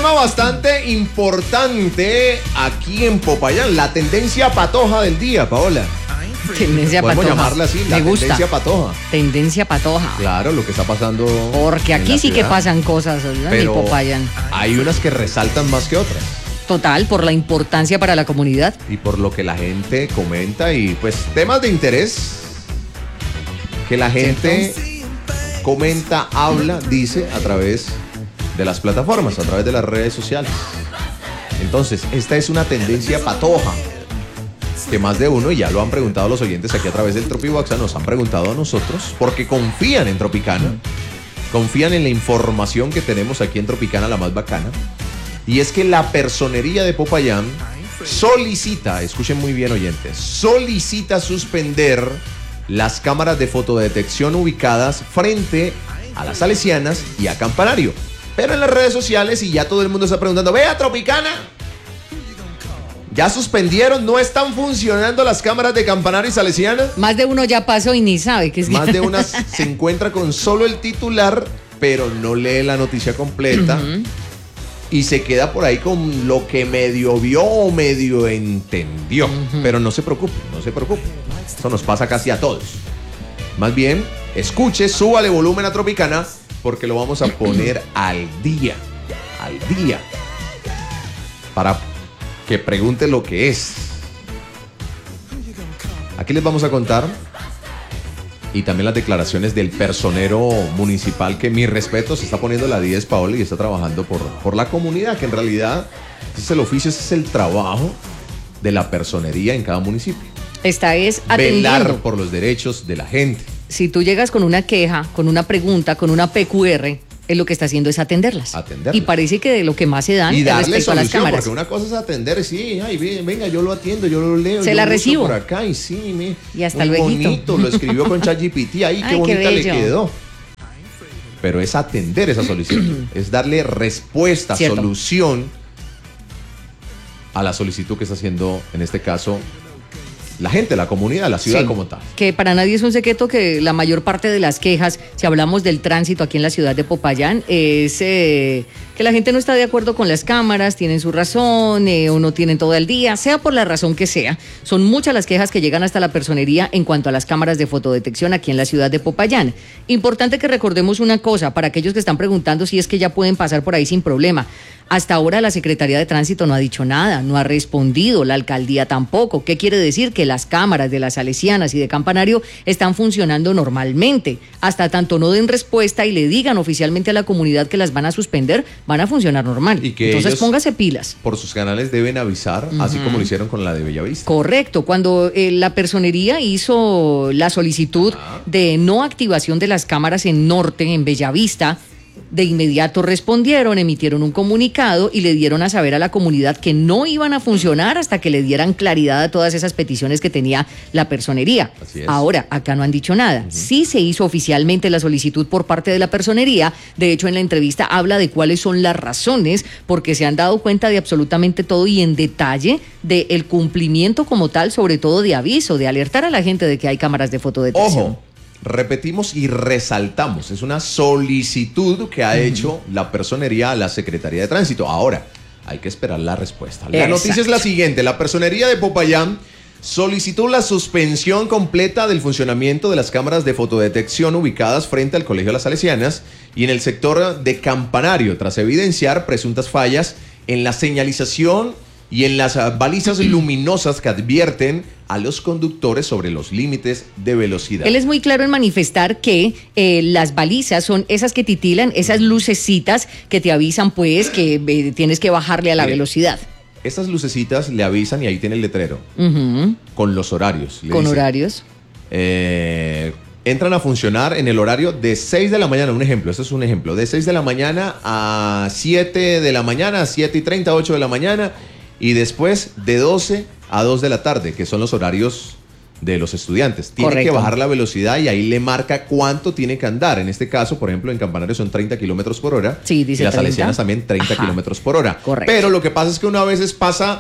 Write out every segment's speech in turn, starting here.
tema bastante importante aquí en Popayán, la tendencia patoja del día, Paola. Tendencia Podemos patoja. llamarla así, la Me gusta. tendencia patoja. Tendencia patoja. Claro, lo que está pasando. Porque en aquí la sí que ciudad. pasan cosas, ¿verdad? Pero En Popayán. hay unas que resaltan más que otras. Total, por la importancia para la comunidad. Y por lo que la gente comenta y pues temas de interés que la gente comenta, habla, dice a través de las plataformas, a través de las redes sociales. Entonces, esta es una tendencia patoja que más de uno, y ya lo han preguntado los oyentes aquí a través del Tropiboxa, nos han preguntado a nosotros, porque confían en Tropicana, confían en la información que tenemos aquí en Tropicana, la más bacana. Y es que la personería de Popayán solicita, escuchen muy bien oyentes, solicita suspender las cámaras de fotodetección ubicadas frente a las Salesianas y a Campanario. Pero en las redes sociales, y ya todo el mundo está preguntando, vea Tropicana, ya suspendieron, no están funcionando las cámaras de Campanario y Salesianas. Más de uno ya pasó y ni sabe que es. Más de una se encuentra con solo el titular, pero no lee la noticia completa. Y se queda por ahí con lo que medio vio o medio entendió. Pero no se preocupe, no se preocupe. Eso nos pasa casi a todos. Más bien, escuche, súbale volumen a Tropicana, porque lo vamos a poner al día. Al día. Para que pregunte lo que es. Aquí les vamos a contar. Y también las declaraciones del personero municipal, que mi respeto, se está poniendo la 10, Paola, y está trabajando por la comunidad, que en realidad ese es el oficio, ese es el trabajo de la personería en cada municipio. Esta es atendiendo. Velar por los derechos de la gente. Si tú llegas con una queja, con una pregunta, con una PQR, él lo que está haciendo es atenderlas. Atenderlas. Y parece que de lo que más se dan Y es darle respecto a las solución, cámaras. porque una cosa es atender, sí, ay, venga, yo lo atiendo, yo lo leo. Se yo la lo uso recibo. por acá, y sí, Y hasta muy lueguito. bonito, lo escribió con ChatGPT, ahí, qué Ay, qué bonita le bello. quedó. Pero es atender esa solicitud, es darle respuesta, Cierto. solución a la solicitud que está haciendo, en este caso, la gente, la comunidad, la ciudad Sí, como tal. que para nadie es un secreto que la mayor parte de las quejas, si hablamos del tránsito aquí en la ciudad de Popayán, es que la gente no está de acuerdo con las cámaras, tienen su razón o no tienen todo el día, sea por la razón que sea. Son muchas las quejas que llegan hasta la personería en cuanto a las cámaras de fotodetección aquí en la ciudad de Popayán. Importante que recordemos una cosa, para aquellos que están preguntando si es que ya pueden pasar por ahí sin problema. Hasta ahora la Secretaría de Tránsito no ha dicho nada, no ha respondido, la alcaldía tampoco. ¿Qué quiere decir? Que las cámaras de las Salesianas y de Campanario están funcionando normalmente. Hasta tanto no den respuesta y le digan oficialmente a la comunidad que las van a suspender, van a funcionar normal. Y que entonces ellos, póngase pilas. por sus canales deben avisar, así como lo hicieron con la de Bellavista. Correcto, cuando la personería hizo la solicitud de no activación de las cámaras en Norte, en Bellavista, de inmediato respondieron, emitieron un comunicado y le dieron a saber a la comunidad que no iban a funcionar hasta que le dieran claridad a todas esas peticiones que tenía la personería. Así es. Ahora, acá no han dicho nada. Sí se hizo oficialmente la solicitud por parte de la personería. De hecho, en la entrevista habla de cuáles son las razones, porque se han dado cuenta de absolutamente todo y en detalle del cumplimiento como tal, sobre todo de aviso, de alertar a la gente de que hay cámaras de fotodetección. Ojo, repetimos y resaltamos, es una solicitud que ha hecho la personería a la Secretaría de Tránsito. Ahora, hay que esperar la respuesta. La Exacto. noticia es la siguiente: la personería de Popayán solicitó la suspensión completa del funcionamiento de las cámaras de fotodetección ubicadas frente al Colegio de las Salesianas y en el sector de Campanario, tras evidenciar presuntas fallas en la señalización y en las balizas luminosas que advierten a los conductores sobre los límites de velocidad. Él es muy claro en manifestar que las balizas son esas que titilan, esas lucecitas que te avisan pues que tienes que bajarle a la Mire, velocidad. Estas lucecitas le avisan y ahí tiene el letrero con los horarios. Le Con dice, horarios. entran a funcionar en el horario de 6 de la mañana, un ejemplo, esto es un ejemplo, de 6 de la mañana a 7 de la mañana, 7:30, 8 de la mañana, y después de 12 a 2 de la tarde, que son los horarios de los estudiantes. Tiene Correcto. que bajar la velocidad y ahí le marca cuánto tiene que andar. En este caso, por ejemplo, en Campanario son 30 kilómetros por hora. Sí, dice y las 30. Salesianas también 30 Ajá. kilómetros por hora. Correcto. Pero lo que pasa es que uno a veces pasa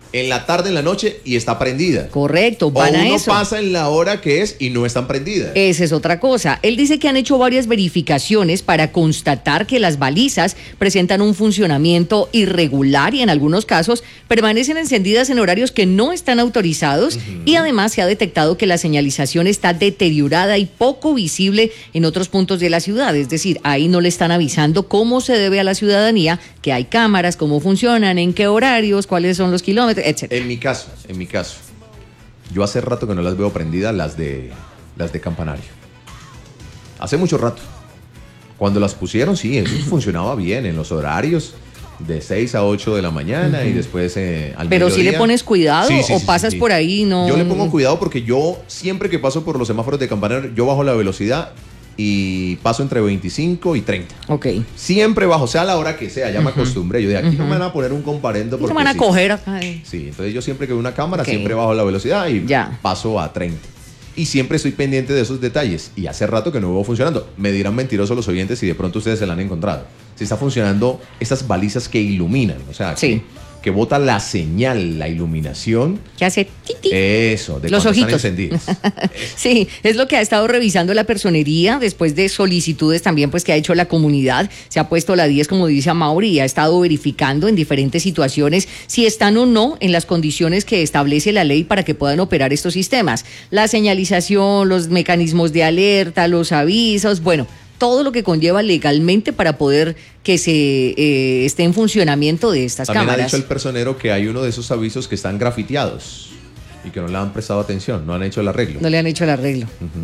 en la tarde, en la noche y está prendida. Correcto, van a eso. O uno pasa en la hora que es y no están prendidas. Esa es otra cosa. Él dice que han hecho varias verificaciones para constatar que las balizas presentan un funcionamiento irregular y en algunos casos permanecen encendidas en horarios que no están autorizados y además se ha detectado que la señalización está deteriorada y poco visible en otros puntos de la ciudad. Es decir, ahí no le están avisando cómo se debe a la ciudadanía, que hay cámaras, cómo funcionan, en qué horarios, cuáles son los kilómetros, etc. En mi caso, yo hace rato que no las veo prendidas las de Campanario. Hace mucho rato. Cuando las pusieron, sí, eso funcionaba bien en los horarios de 6 a 8 de la mañana y después al Pero mediodía. si le pones cuidado o pasas por ahí, no. Yo le pongo cuidado porque yo siempre que paso por los semáforos de Campanario, yo bajo la velocidad y paso entre 25 y 30. Ok. Siempre bajo, sea la hora que sea, ya me acostumbré. Yo de aquí no me van a poner un comparendo porque No me van a sí. coger acá. Sí, entonces yo siempre que veo una cámara, Ok. siempre bajo la velocidad y Ya. paso a 30. Y siempre estoy pendiente de esos detalles. Y hace rato que no veo funcionando. Me dirán mentirosos los oyentes si de pronto ustedes se la han encontrado. Si está funcionando estas balizas que iluminan, o sea, Sí. que bota la señal, la iluminación. ¿Qué hace? Titi. Eso, de Los cuando ojitos. están encendidas. Sí, es lo que ha estado revisando la personería después de solicitudes también pues que ha hecho la comunidad. Se ha puesto la 10 como dice Amaury y ha estado verificando en diferentes situaciones si están o no en las condiciones que establece la ley para que puedan operar estos sistemas. La señalización, los mecanismos de alerta, los avisos, bueno, todo lo que conlleva legalmente para poder que se esté en funcionamiento de estas También cámaras. ha dicho el personero que hay uno de esos avisos que están grafiteados y que no le han prestado atención, no han hecho el arreglo. No le han hecho el arreglo.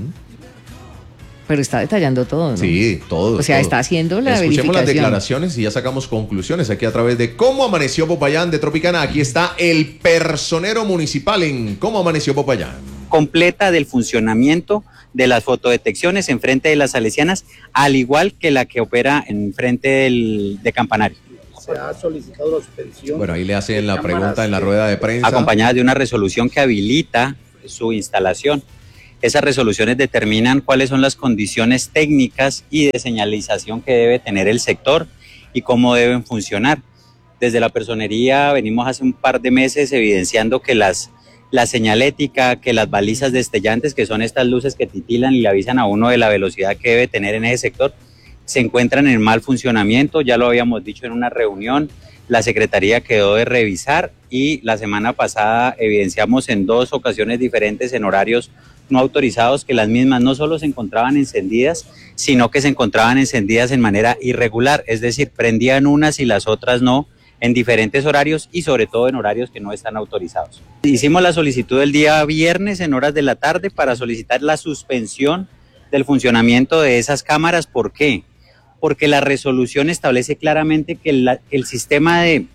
Pero está detallando todo, ¿no? Sí, todo. O sea, todo. está haciendo la Escuchemos verificación. las declaraciones y ya sacamos conclusiones aquí a través de Cómo Amaneció Popayán de Tropicana. Aquí está el personero municipal en Cómo Amaneció Popayán. Completa del funcionamiento de las fotodetecciones en frente de las Salesianas, al igual que la que opera en frente de Campanario. Se ha solicitado la suspensión. Bueno, ahí le hacen la pregunta en la rueda de prensa. Acompañada de una resolución que habilita su instalación. Esas resoluciones determinan cuáles son las condiciones técnicas y de señalización que debe tener el sector y cómo deben funcionar. Desde la personería venimos hace un par de meses evidenciando que la señalética, que las balizas destellantes, que son estas luces que titilan y le avisan a uno de la velocidad que debe tener en ese sector, se encuentran en mal funcionamiento. Ya lo habíamos dicho en una reunión, la Secretaría quedó de revisar y la semana pasada evidenciamos en 2 ocasiones diferentes en horarios no autorizados que las mismas no solo se encontraban encendidas, sino que se encontraban encendidas en manera irregular, es decir, prendían unas y las otras no, en diferentes horarios y sobre todo en horarios que no están autorizados. Hicimos la solicitud el día viernes en horas de la tarde para solicitar la suspensión del funcionamiento de esas cámaras. ¿Por qué? Porque la resolución establece claramente que el sistema de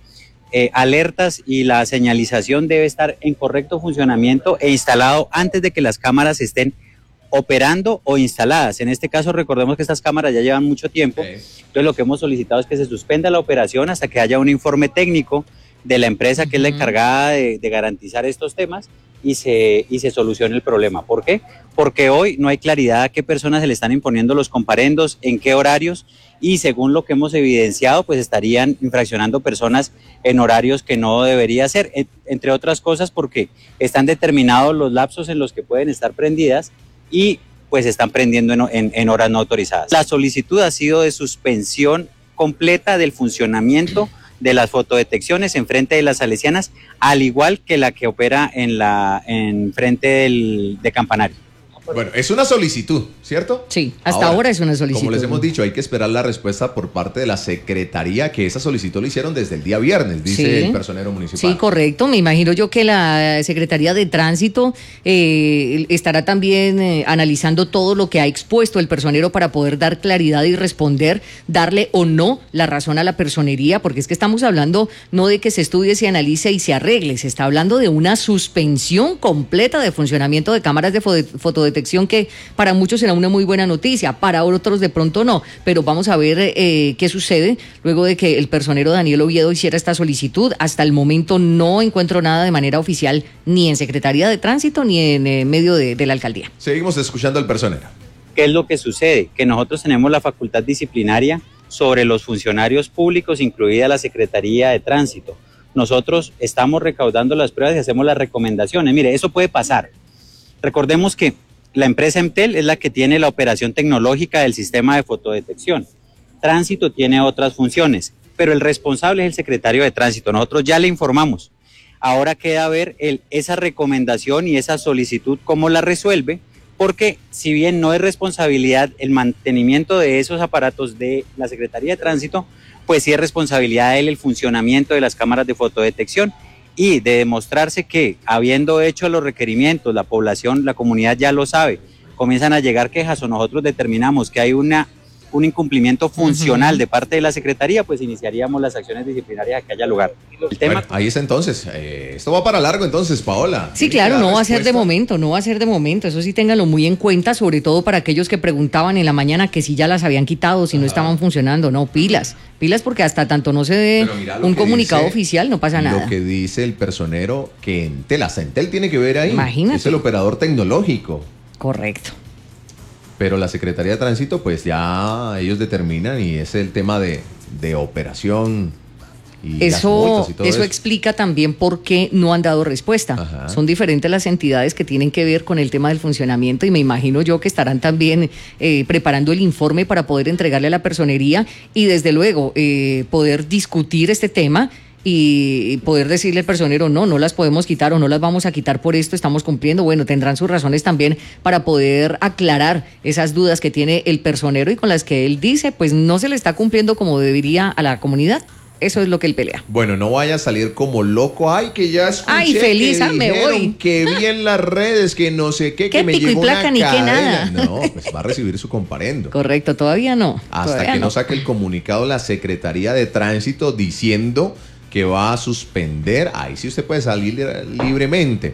alertas y la señalización debe estar en correcto funcionamiento e instalado antes de que las cámaras estén operando o instaladas. En este caso, recordemos que estas cámaras ya llevan mucho tiempo, entonces lo que hemos solicitado es que se suspenda la operación hasta que haya un informe técnico de la empresa que es la encargada de garantizar estos temas y se solucione el problema. ¿Por qué? Porque hoy no hay claridad a qué personas se le están imponiendo los comparendos, en qué horarios, y según lo que hemos evidenciado, pues estarían infraccionando personas en horarios que no debería ser, entre otras cosas porque están determinados los lapsos en los que pueden estar prendidas y pues están prendiendo en horas no autorizadas. La solicitud ha sido de suspensión completa del funcionamiento de las fotodetecciones en frente de las Salesianas, al igual que la que opera en frente de Campanario. Bueno, es una solicitud, ¿cierto? Sí, hasta ahora es una solicitud. Como les hemos dicho, hay que esperar la respuesta por parte de la Secretaría, que esa solicitud la hicieron desde el día viernes, dice Sí. el personero municipal. Sí, correcto. Me imagino yo que la Secretaría de Tránsito estará también analizando todo lo que ha expuesto el personero para poder dar claridad y responder, darle o no la razón a la personería, porque es que estamos hablando no de que se estudie, se analice y se arregle, se está hablando de una suspensión completa de funcionamiento de cámaras de fotodetección que para muchos será una muy buena noticia, para otros de pronto no, pero vamos a ver qué sucede luego de que el personero Daniel Oviedo hiciera esta solicitud. Hasta el momento no encuentro nada de manera oficial ni en Secretaría de Tránsito ni en medio de la alcaldía. Seguimos escuchando al personero. ¿Qué es lo que sucede? Que nosotros tenemos la facultad disciplinaria sobre los funcionarios públicos, incluida la Secretaría de Tránsito. nosotros estamos recaudando las pruebas y hacemos las recomendaciones. Mire, eso puede pasar. Recordemos que la empresa Emtel es la que tiene la operación tecnológica del sistema de fotodetección. Tránsito tiene otras funciones, pero el responsable es el secretario de Tránsito. Nosotros ya le informamos. Ahora queda ver esa recomendación y esa solicitud, cómo la resuelve, porque si bien no es responsabilidad el mantenimiento de esos aparatos de la Secretaría de Tránsito, pues sí es responsabilidad de él el funcionamiento de las cámaras de fotodetección y de demostrarse que, habiendo hecho los requerimientos, la población, la comunidad ya lo sabe, comienzan a llegar quejas o nosotros determinamos que hay un incumplimiento funcional de parte de la Secretaría, pues iniciaríamos las acciones disciplinarias que haya lugar. El tema... Bueno, ahí está entonces. Esto va para largo entonces, Paola. Sí, claro, no va a ser de momento, no va a ser de momento. Eso sí, ténganlo muy en cuenta, sobre todo para aquellos que preguntaban en la mañana que si ya las habían quitado, si no estaban funcionando. No, pilas porque hasta tanto no se dé un comunicado oficial, no pasa nada. Lo que dice el personero que Entel, hasta Entel tiene que ver ahí. Imagínate. Es el operador tecnológico. Correcto. Pero la Secretaría de Tránsito, pues ya ellos determinan y es el tema de operación y las multas y todo eso. Explica también por qué no han dado respuesta. Ajá. Son diferentes las entidades que tienen que ver con el tema del funcionamiento y me imagino yo que estarán también preparando el informe para poder entregarle a la personería y desde luego poder discutir este tema y poder decirle al personero, no las podemos quitar o no las vamos a quitar por esto, estamos cumpliendo. Bueno, tendrán sus razones también para poder aclarar esas dudas que tiene el personero y con las que él dice, pues no se le está cumpliendo como debería a la comunidad. Eso es lo que él pelea. Bueno, no vaya a salir como loco. Ay, que ya escuché. Ay, feliz, que me voy. Que vi en las redes, que no sé qué, que me pico y llegó placa una ni qué cadena. nada. No, pues va a recibir su comparendo. Correcto, todavía no. Hasta todavía que no saque el comunicado la Secretaría de Tránsito diciendo que va a suspender, ahí sí usted puede salir libremente.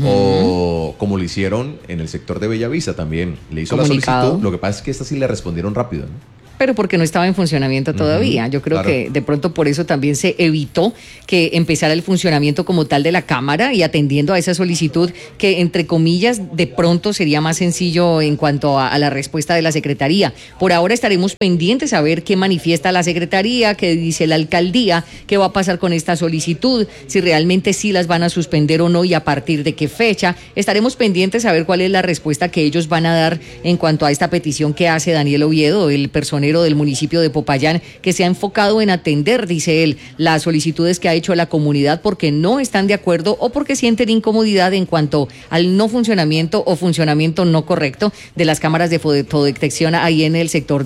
O como lo hicieron en el sector de Bellavista también. Le hizo la solicitud, lo que pasa es que esta sí le respondieron rápido, ¿no? Pero porque no estaba en funcionamiento todavía. Yo creo que de pronto por eso también se evitó que empezara el funcionamiento como tal de la Cámara y atendiendo a esa solicitud que, entre comillas, de pronto sería más sencillo en cuanto a la respuesta de la Secretaría. Por ahora estaremos pendientes a ver qué manifiesta la Secretaría, qué dice la Alcaldía, qué va a pasar con esta solicitud, si realmente sí las van a suspender o no y a partir de qué fecha. Estaremos pendientes a ver cuál es la respuesta que ellos van a dar en cuanto a esta petición que hace Daniel Oviedo, el personero del municipio de Popayán, que se ha enfocado en atender, dice él, las solicitudes que ha hecho la comunidad porque no están de acuerdo o porque sienten incomodidad en cuanto al no funcionamiento o funcionamiento no correcto de las cámaras de fotodetección ahí en el sector